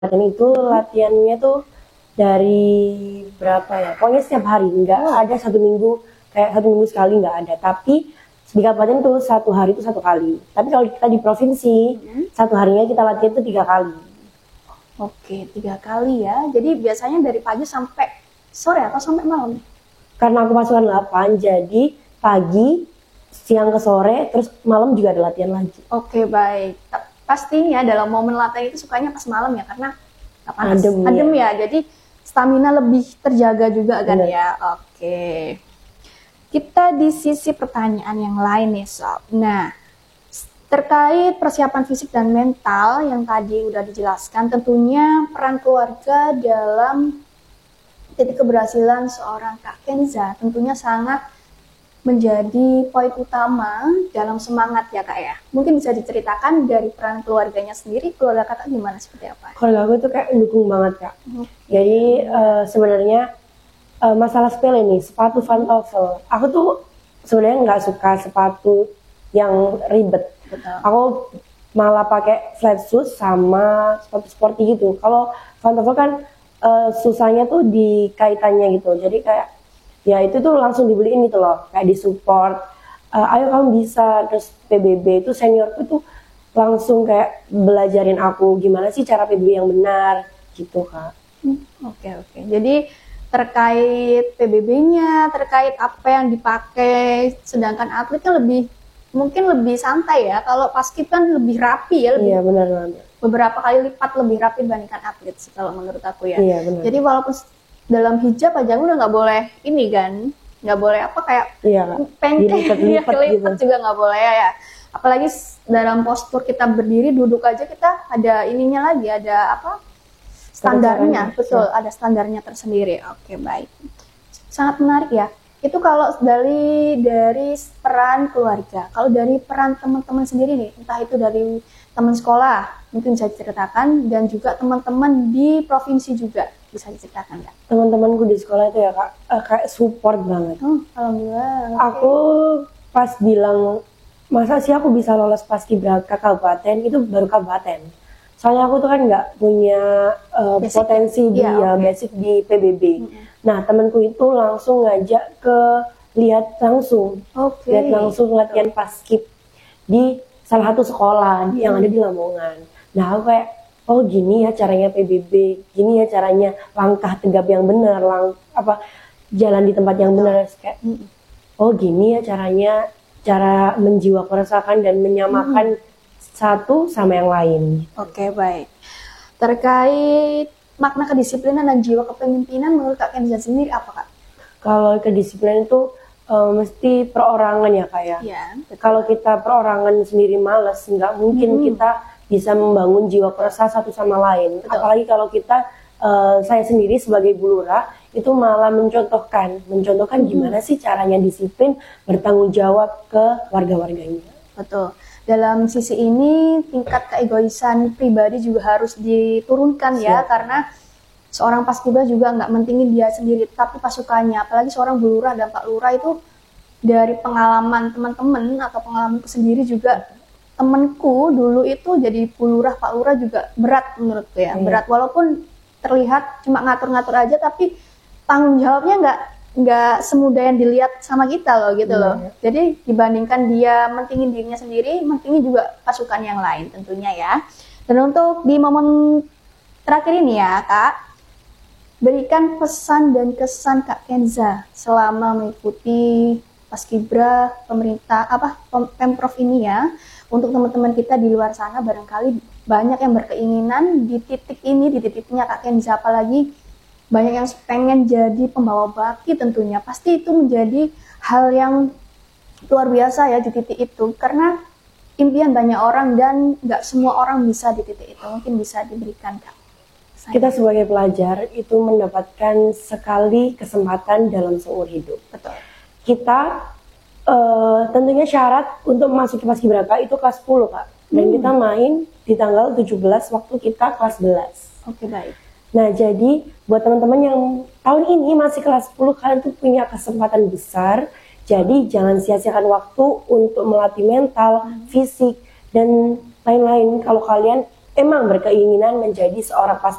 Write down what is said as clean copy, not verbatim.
Dan itu latihannya tuh dari berapa ya? Pokoknya setiap hari, nggak ada 1 minggu, kayak 1 minggu sekali nggak ada. Tapi di kabupaten tuh 1 hari itu 1 kali. Tapi kalau kita di provinsi, 1 harinya kita latihan tuh 3 kali. Oke, 3 kali ya. Jadi biasanya dari pagi sampai sore atau sampai malam? Karena aku pasukan 8, jadi pagi, siang ke sore, terus malam juga ada latihan lagi. Oke, baik. Pastinya dalam momen latihan itu sukanya pas malam ya, karena panas, adem ya. Jadi stamina lebih terjaga juga kan. Bener. Ya. Oke. Kita di sisi pertanyaan yang lain nih Sob. Nah, terkait persiapan fisik dan mental yang tadi udah dijelaskan, tentunya peran keluarga dalam titik keberhasilan seorang Kak Kenza tentunya sangat menjadi poin utama dalam semangat ya Kak ya. Mungkin bisa diceritakan dari peran keluarganya sendiri, keluarga Kakak gimana, seperti apa? Keluarga aku itu kayak mendukung banget Kak. Jadi sebenarnya masalah sepele nih, sepatu pantofel. Aku tuh sebenarnya nggak suka sepatu yang ribet. Betul. Aku malah pakai flat shoes sama sepatu sporty gitu. Kalau pantofel kan susahnya tuh di kaitannya gitu. Jadi kayak ya itu tuh langsung dibeliin gitu loh, kayak disupport, ayo kamu bisa. Terus PBB itu seniorku tuh langsung kayak belajarin aku gimana sih cara PBB yang benar gitu Kak. Oke. Jadi terkait PBB-nya, terkait apa yang dipakai, sedangkan atletnya mungkin lebih santai ya. Kalau paskib kan lebih rapi ya, iya benar banget. Beberapa kali lipat lebih rapi dibandingkan atlet sih kalau menurut aku ya. Iya benar. Jadi walaupun dalam hijab aja udah nggak boleh ini kan, nggak boleh apa kayak pendek ya, kelipat gitu. Juga nggak boleh ya. Apalagi dalam postur kita berdiri duduk aja kita ada ininya lagi, ada apa standarnya, betul ya. Ada standarnya tersendiri. Oke, baik, sangat menarik ya. Itu kalau dari peran keluarga. Kalau dari peran teman-teman sendiri nih, entah itu dari teman sekolah mungkin bisa diceritakan, dan juga teman-teman di provinsi juga bisa diceritakan nggak? Teman-temanku di sekolah itu ya Kak, kayak support banget. Alhamdulillah. Aku pas bilang masa sih aku bisa lolos paskibraka kabupaten, itu baru kabupaten. Soalnya aku tuh kan nggak punya potensi basic di PBB. Nah temanku itu langsung ngajak ke lihat langsung latihan paskib di salah satu sekolah yang ada di Lamongan. Nah aku kayak, oh gini ya caranya PBB, gini ya caranya langkah tegap yang benar, jalan di tempat yang benar. Kayak, oh gini ya caranya, cara menjiwasrakakan dan menyamakan satu sama yang lain. Oke, baik. Terkait makna kedisiplinan dan jiwa kepemimpinan menurut Kak Kenza sendiri apa Kak? Kalau kedisiplinan itu mesti perorangan ya Kak ya. Kalau kita perorangan sendiri malas, nggak mungkin kita bisa membangun jiwa perasa satu sama lain. Betul. Apalagi kalau kita, saya sendiri sebagai bulura itu malah mencontohkan gimana sih caranya disiplin, bertanggung jawab ke warga-warganya. Betul. Dalam sisi ini tingkat keegoisan pribadi juga harus diturunkan ya, karena seorang paskibra juga nggak mentingin dia sendiri, tapi pasukannya. Apalagi seorang bulura dan Pak Lurah itu dari pengalaman teman-teman atau pengalamanku sendiri juga, temenku dulu itu jadi bulurah Pak Lurah juga berat menurutku ya. Berat walaupun terlihat cuma ngatur-ngatur aja, tapi tanggung jawabnya nggak semudah yang dilihat sama kita loh gitu loh. Jadi dibandingkan dia mentingin dirinya sendiri, mentingin juga pasukan yang lain tentunya ya. Dan untuk di momen terakhir ini ya Kak, berikan pesan dan kesan Kak Kenza selama mengikuti paskibra pemerintah Pemprov ini ya, untuk teman-teman kita di luar sana. Barangkali banyak yang berkeinginan di titiknya Kak Kenza, apalagi banyak yang pengen jadi pembawa baki tentunya. Pasti itu menjadi hal yang luar biasa ya di titik itu, karena impian banyak orang dan nggak semua orang bisa di titik itu. Mungkin bisa diberikan Kak. Kita sebagai pelajar itu mendapatkan sekali kesempatan dalam seumur hidup. Betul. Kita tentunya syarat untuk masuk ke paskibraka itu kelas 10 Kak. Dan kita main di tanggal 17 waktu kita kelas 11. Oke, baik. Nah jadi buat teman-teman yang tahun ini masih kelas 10, kalian tuh punya kesempatan besar. Jadi jangan sia-siakan waktu untuk melatih mental, fisik, dan lain-lain. Kalau kalian emang berkeinginan menjadi seorang